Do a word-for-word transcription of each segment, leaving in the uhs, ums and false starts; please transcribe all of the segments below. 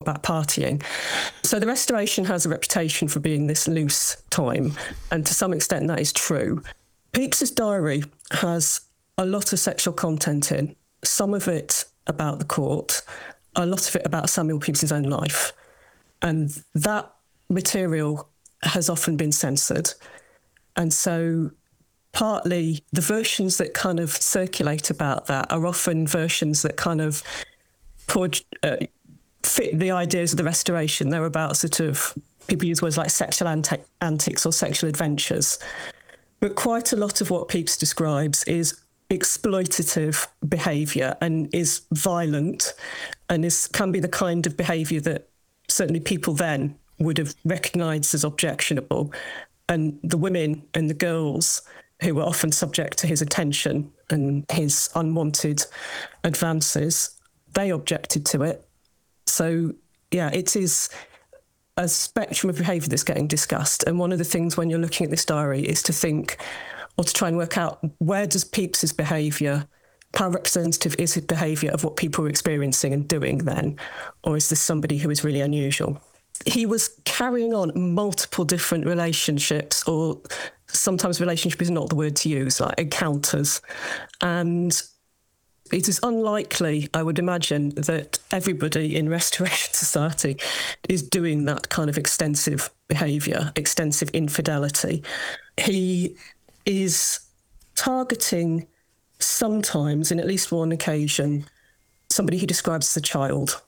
about partying. So the Restoration has a reputation for being this loose time, and to some extent that is true. Pepys's diary has a lot of sexual content in, some of it about the court, a lot of it about Samuel Pepys's own life. And that material has often been censored. And so partly the versions that kind of circulate about that are often versions that kind of put, uh, fit the ideas of the Restoration. They're about sort of, people use words like sexual anti- antics or sexual adventures. But quite a lot of what Pepys describes is exploitative behaviour and is violent and is can be the kind of behaviour that certainly people then would have recognised as objectionable. And the women and the girls who were often subject to his attention and his unwanted advances, they objected to it. So, yeah, it is a spectrum of behaviour that's getting discussed. And one of the things when you're looking at this diary is to think, or to try and work out, where does Pepys's behaviour, how representative is his behaviour of what people were experiencing and doing then? Or is this somebody who is really unusual? He was carrying on multiple different relationships, or sometimes relationship is not the word to use, like encounters. And it is unlikely, I would imagine, that everybody in Restoration Society is doing that kind of extensive behaviour, extensive infidelity. He is targeting sometimes, in at least one occasion, somebody he describes as a child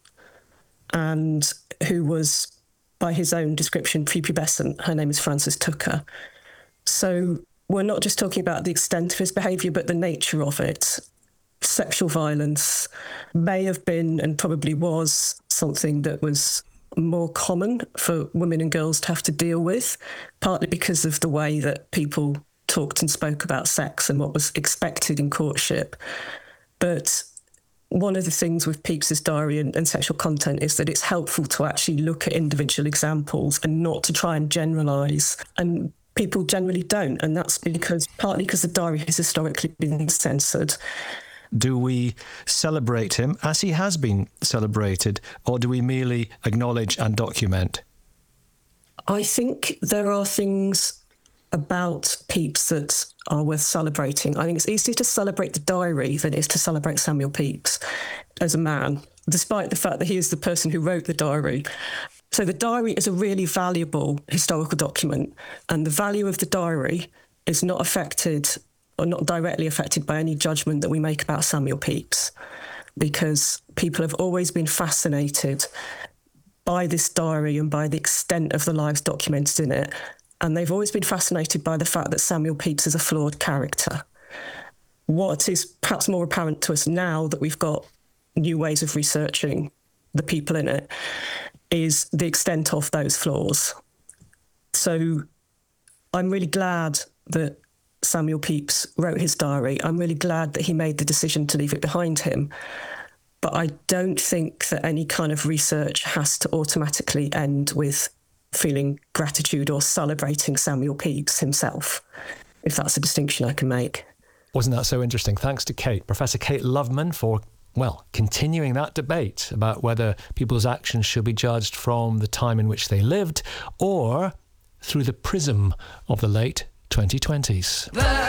and who was, by his own description, prepubescent. Her name is Frances Tucker. So we're not just talking about the extent of his behaviour, but the nature of it. Sexual violence may have been, and probably was, something that was more common for women and girls to have to deal with, partly because of the way that people talked and spoke about sex and what was expected in courtship. But one of the things with Pepys's diary and, and sexual content is that it's helpful to actually look at individual examples and not to try and generalise. And people generally don't. And that's because, partly because the diary has historically been censored. Do we celebrate him as he has been celebrated, or do we merely acknowledge and document? I think there are things about Pepys that are worth celebrating. I think it's easier to celebrate the diary than it is to celebrate Samuel Pepys as a man, despite the fact that he is the person who wrote the diary. So the diary is a really valuable historical document, and the value of the diary is not affected or not directly affected by any judgment that we make about Samuel Pepys, because people have always been fascinated by this diary and by the extent of the lives documented in it. And they've always been fascinated by the fact that Samuel Pepys is a flawed character. What is perhaps more apparent to us now that we've got new ways of researching the people in it is the extent of those flaws. So I'm really glad that Samuel Pepys wrote his diary. I'm really glad that he made the decision to leave it behind him. But I don't think that any kind of research has to automatically end with feeling gratitude or celebrating Samuel Pepys himself, if that's a distinction I can make. Wasn't that so interesting? Thanks to Kate, Professor Kate Loveman, for, well, continuing that debate about whether people's actions should be judged from the time in which they lived or through the prism of the late twenty twenties. The